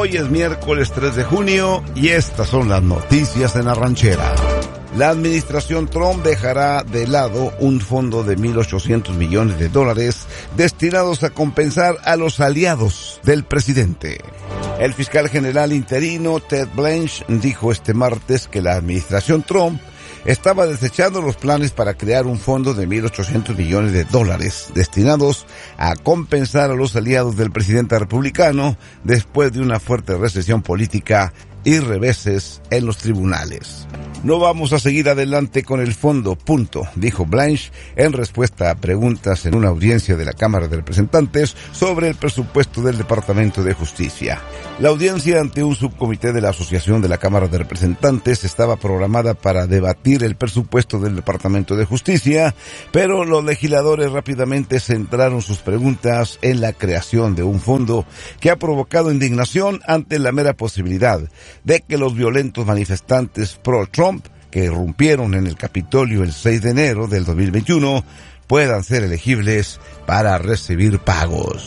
Hoy es miércoles 3 de junio y estas son las noticias en la ranchera. La administración Trump dejará de lado un fondo de $1.800 millones destinados a compensar a los aliados del presidente. El fiscal general interino Ted Blanche dijo este martes que la administración Trump estaba desechando los planes para crear un fondo de $1.800 millones destinados a compensar a los aliados del presidente republicano después de una fuerte recesión política y reveses en los tribunales. No vamos a seguir adelante con el fondo, punto, dijo Blanche en respuesta a preguntas en una audiencia de la Cámara de Representantes sobre el presupuesto del Departamento de Justicia. La audiencia ante un subcomité de la Asociación de la Cámara de Representantes estaba programada para debatir el presupuesto del Departamento de Justicia, pero los legisladores rápidamente centraron sus preguntas en la creación de un fondo que ha provocado indignación ante la mera posibilidad de que los violentos manifestantes pro-Trump que irrumpieron en el Capitolio el 6 de enero del 2021 puedan ser elegibles para recibir pagos.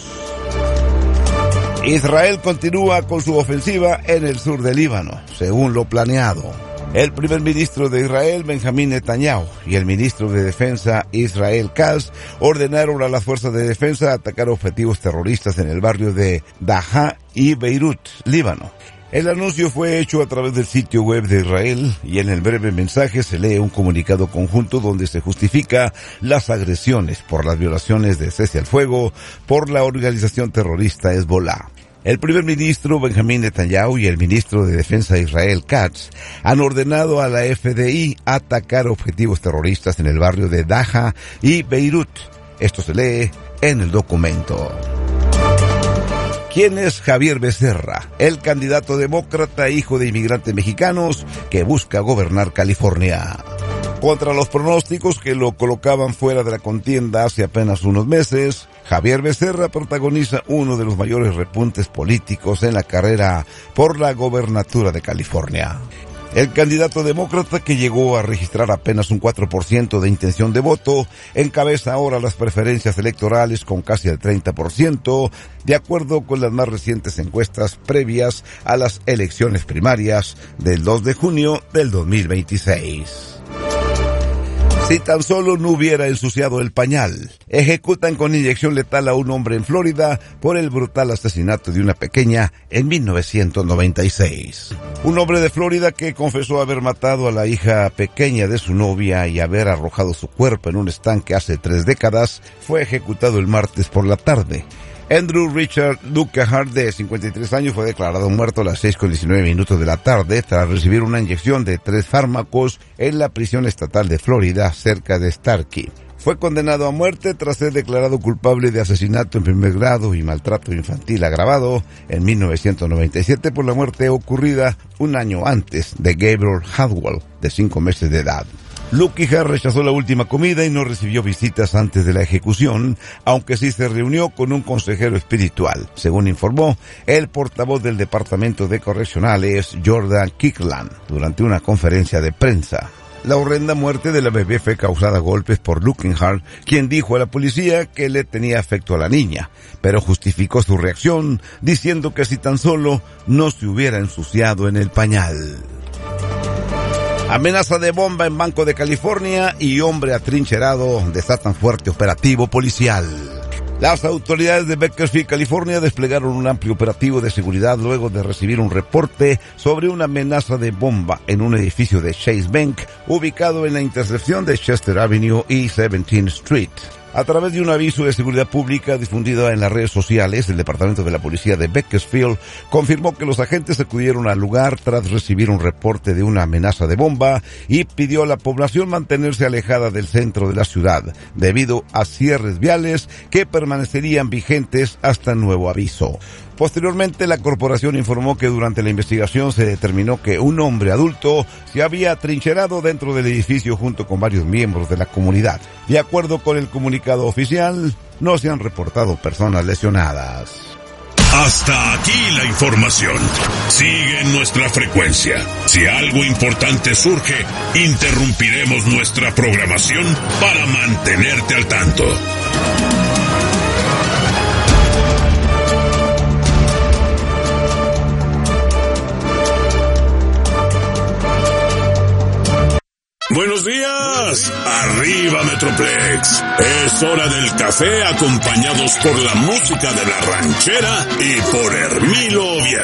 Israel continúa con su ofensiva en el sur del Líbano, según lo planeado. El primer ministro de Israel, Benjamín Netanyahu, y el ministro de Defensa, Israel Katz, ordenaron a las fuerzas de defensa atacar objetivos terroristas en el barrio de Dahaa y Beirut, Líbano. El anuncio fue hecho a través del sitio web de Israel y en el breve mensaje se lee un comunicado conjunto donde se justifica las agresiones por las violaciones de cese al fuego por la organización terrorista Hezbollah. El primer ministro Benjamín Netanyahu y el ministro de Defensa Israel Katz han ordenado a la FDI atacar objetivos terroristas en el barrio de Dahaa y Beirut. Esto se lee en el documento. ¿Quién es Javier Becerra? El candidato demócrata, hijo de inmigrantes mexicanos, que busca gobernar California. Contra los pronósticos que lo colocaban fuera de la contienda hace apenas unos meses, Javier Becerra protagoniza uno de los mayores repuntes políticos en la carrera por la gobernatura de California. El candidato demócrata, que llegó a registrar apenas un 4% de intención de voto, encabeza ahora las preferencias electorales con casi el 30%, de acuerdo con las más recientes encuestas previas a las elecciones primarias del 2 de junio del 2026. Si tan solo no hubiera ensuciado el pañal. Ejecutan con inyección letal a un hombre en Florida por el brutal asesinato de una pequeña en 1996. Un hombre de Florida que confesó haber matado a la hija pequeña de su novia y haber arrojado su cuerpo en un estanque hace 3 décadas, fue ejecutado el martes por la tarde. Andrew Richard Lukehart, de 53 años, fue declarado muerto a las 6:19 de la tarde tras recibir una inyección de 3 fármacos en la prisión estatal de Florida, cerca de Starkey. Fue condenado a muerte tras ser declarado culpable de asesinato en primer grado y maltrato infantil agravado en 1997 por la muerte ocurrida un año antes de Gabriel Hadwell, de 5 meses de edad. Lukehart rechazó la última comida y no recibió visitas antes de la ejecución, aunque sí se reunió con un consejero espiritual, según informó el portavoz del Departamento de Correccionales, Jordan Kirkland, durante una conferencia de prensa. La horrenda muerte de la bebé fue causada a golpes por Lukehart, quien dijo a la policía que le tenía afecto a la niña, pero justificó su reacción diciendo que si tan solo no se hubiera ensuciado en el pañal. Amenaza de bomba en Banco de California y hombre atrincherado desatan fuerte operativo policial. Las autoridades de Bakersfield, California, desplegaron un amplio operativo de seguridad luego de recibir un reporte sobre una amenaza de bomba en un edificio de Chase Bank, ubicado en la intersección de Chester Avenue y 17th Street. A través de un aviso de seguridad pública difundido en las redes sociales, el Departamento de la Policía de Bakersfield confirmó que los agentes acudieron al lugar tras recibir un reporte de una amenaza de bomba y pidió a la población mantenerse alejada del centro de la ciudad, debido a cierres viales que permanecerían vigentes hasta nuevo aviso. Posteriormente, la corporación informó que durante la investigación se determinó que un hombre adulto se había atrincherado dentro del edificio junto con varios miembros de la comunidad. De acuerdo con el comunicado oficial, no se han reportado personas lesionadas. Hasta aquí la información. Sigue en nuestra frecuencia. Si algo importante surge, interrumpiremos nuestra programación para mantenerte al tanto. días. Arriba Metroplex. Es hora del café acompañados por la música de la ranchera y por Hermilo Oviedo.